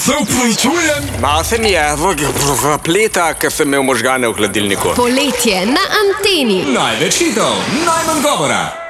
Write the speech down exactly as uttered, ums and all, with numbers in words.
Se upravičujem. Malo se mi je zapleta, ker sem imel možgane v hladilniku. Poletje na Anteni. Največ hitov, najmanj govora.